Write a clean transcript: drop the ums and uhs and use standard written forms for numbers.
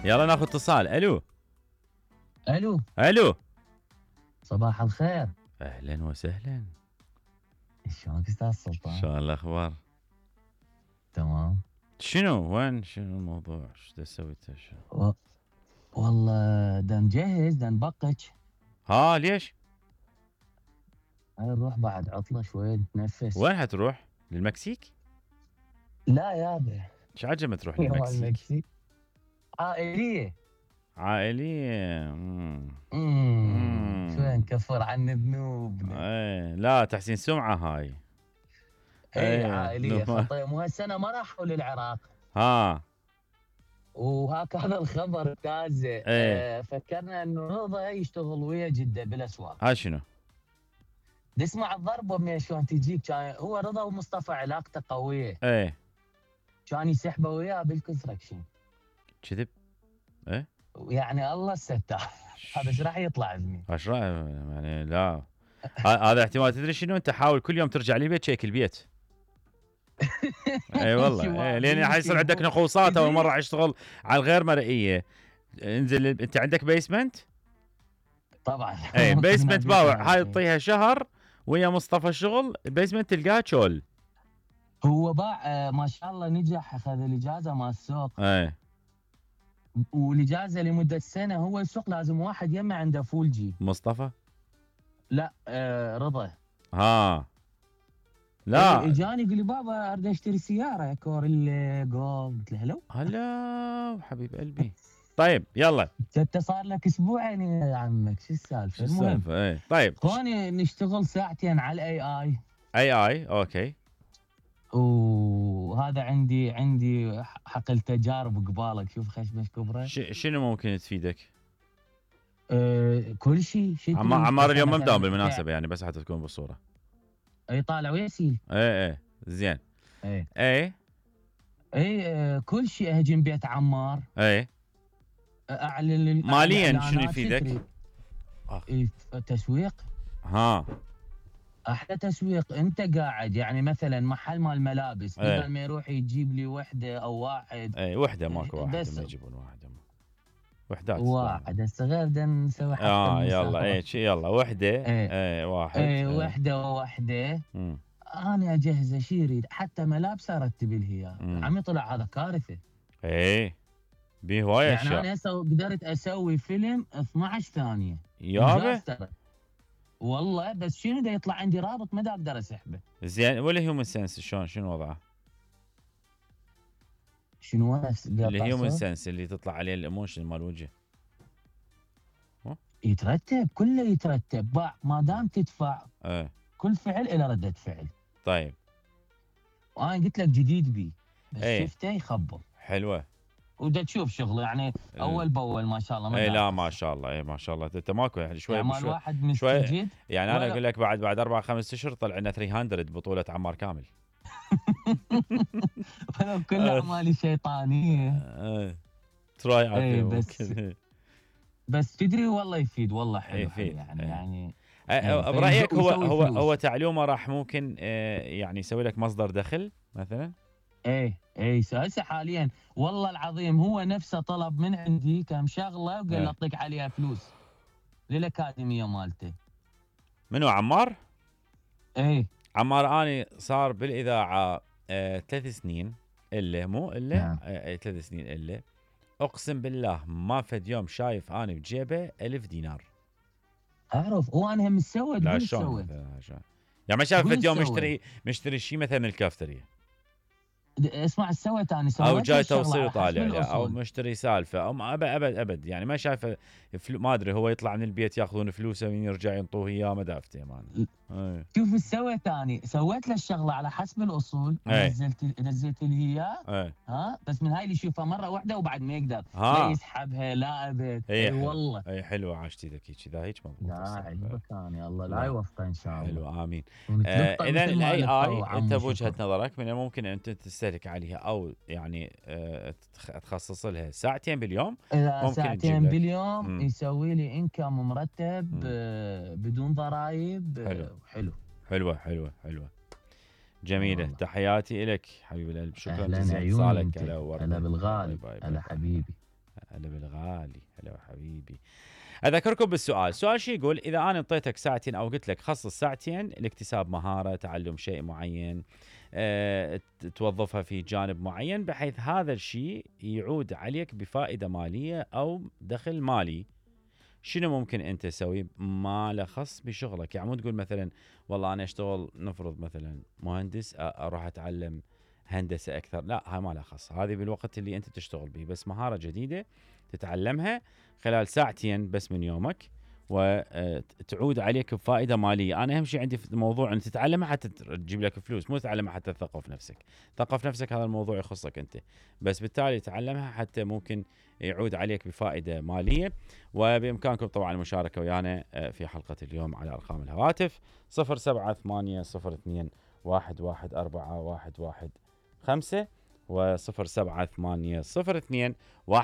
يلا ناخذ اتصال. الو. الو. الو. صباح الخير. اهلا وسهلا. شلونك استاذ سلطان؟ شلون الاخبار؟ تمام. شنو الموضوع؟ ايش تسوي والله دا نجهز دا نبقج. ها ليش؟ نروح بعد عطلة شوي نتنفس. وين حتروح؟ للمكسيك؟ لا يابا. ايش عجمة تروح يا للمكسيك؟ المكسيك عائلية. عائلية. شوي نكفر عن ذنوبنا. ايه لا تحسين سمعة هاي. اي عائلية خطية، مو هالسنة ما راحوا للعراق. ها. وهاك هذا الخبر تازه. ايه. فكرنا انه رضا يشتغل ويا جدة بالاسواق. هاي شنو؟ تسمع الضربة من شلون تجيك. كان هو رضا ومصطفى علاقته قوية. ايه. كان يسحبه وياه بالكونستراكشن. كذب؟ ايه. يعني الله الستار. هذا ايش راح يطلع ابني؟ ايش رايك يعني؟ لا هذا احتمال. تدري شنو؟ انت حاول كل يوم ترجع لي البيت شيك البيت. اي والله. اي لين حيصير عندك نقوصات. اول مره اشتغل على الغير مرئيه. انزل انت عندك بيسمنت؟ طبعا. اي بيسمنت باوع. هاي تطيها شهر ويا مصطفى الشغل بيسمنت تلقاها تشول. هو باع ما شاء الله نجح. اخذ الاجازه مال السوق. اي. والاجازه لمده سنه. هو السوق لازم واحد يمه عنده فول جي. مصطفى؟ لا رضا. ها. لا اجاني يقول لي بابا اريد اشتري سياره كوريلا جولد. قلت له هلو. هلا حبيب قلبي. طيب يلا. انت صار لك اسبوعين يا عمك. شو السالفه؟ شو المهم السالفه؟ ايه طيب. اخواني نشتغل ساعتين على الاي اي. اي اوكي. وهذا عندي حقل تجارب قبالك. شوف خشمش كبره. شنو ممكن تفيدك؟ كل شيء. عمار اليوم ما مداوم بالمناسبه يعني، بس حتى تكون بالصوره. اي طالع ويسيل. ايه زين. اي كل شيء. اهجم بيت عمار. ايه. اعلن ماليا شنو يفيدك؟ تسويق. ها. احلى تسويق. انت قاعد يعني مثلا محل مال ملابس. بدل ما يروح يجيب لي وحده او واحد. اي وحده ماكو واحد. ما يجيبون واحده. وحدات. واحد هسه غير بدنا نسوي حتى يلا يلا وحده. واحد. وحده. انا اجهز شيء يريد حتى ملابس ارتب له اياه. عمي طلع هذا كارثه. ايه بيه هوايه يعني انا هسه قدرت اسوي فيلم 12 ثانيه يابا. والله. بس شنو دا يطلع عندي رابط ما دا اقدر اسحبه. زين والهيومن سنس شنو وضعه؟ شنو الهيومن سنس اللي تطلع عليه الايموشن مال وجهه؟ يترتب كله يترتب. باع ما دام تدفع. كل فعل له رده فعل. طيب. وانا قلت لك جديد بي. بس شفته يخبل. حلوه. ودا تشوف شغله يعني اول باول ما شاء الله. لا ما شاء الله. ما شاء الله. انت ماكو يعني شوي يعني مال واحد مستجد. يعني انا اقول لك بعد 4-5 اشهر طلع لنا 300 بطوله عمار كامل. كل اعمالي شيطانيه. تراي بس تدري والله يفيد. والله حلو يعني برايك هو تعلومه راح ممكن يعني يسوي لك مصدر دخل مثلا؟ ايه هسه حاليا والله العظيم هو نفسه طلب من عندي كم شغله وقال اعطيك عليها فلوس للاكاديميه مالته. منو عمار؟ عمار اني صار بالاذاعه 3 سنين الا مو الا 3 سنين الا. اقسم بالله ما فد يوم شايف اني بجيبه 1000 دينار. اعرف. وانا هم مسوي. لا شلون يعني ما شايف فد يوم مشتري شيء مثلا من الكافتريا. اسمع سويت انا. او جاي توصيل طالع او مشتري سالفه او ابد يعني ما شايفه. ما ادري هو يطلع من البيت ياخذون فلوسه وين يرجع ينطوه اياه ما دافته مان. شوف ايش سويت اني. سويت له الشغله على حسب الاصول. نزلت له اياه. بس من هاي اللي يشوفها مره واحده وبعد ما يقدر لا يسحبها لا ابد. والله اي حلوه عاشتي ذك هيك مضبوط. لا عجبك اني الله لا يوفقه ان شاء الله. حلو امين. اذا الاي اي انت بوجهه نظرك من الممكن ان انت تستهلك عليها او يعني تخصص لها ساعتين باليوم؟ ممكن ساعتين باليوم يسوي لي انكم مرتب بدون ضرائب. حلوه جميله. تحياتي لك حبيب القلب. شكرا جزيلا اتصالك. هلا بالغالي. هلا حبيبي. هلا بالغالي، هلا حبيبي. اذكركم بالسؤال، السؤال شي يقول: اذا انا انطيتك ساعتين او قلت لك خصص ساعتين لاكتساب مهاره، تعلم شيء معين، توظفها في جانب معين بحيث هذا الشيء يعود عليك بفائده ماليه او دخل مالي، شنو ممكن انت تسوي؟ ما له خص بشغلك. يعني مو تقول مثلا والله انا اشتغل نفرض مثلا مهندس اروح اتعلم هندسه اكثر، لا هاي ما لها خص، هذه بالوقت اللي انت تشتغل به، بس مهاره جديده تتعلمها خلال ساعتين بس من يومك وتعود عليك بفائده ماليه. انا اهم شيء عندي في الموضوع ان تتعلمها حتى تجيب لك فلوس، مو تتعلمها حتى تثقف نفسك. ثقف نفسك هذا الموضوع يخصك انت، بس بالتالي تعلمها حتى ممكن يعود عليك بفائده ماليه. وبامكانكم طبعا المشاركه ويانا في حلقه اليوم على ارقام الهواتف 07802 114 115 و 07802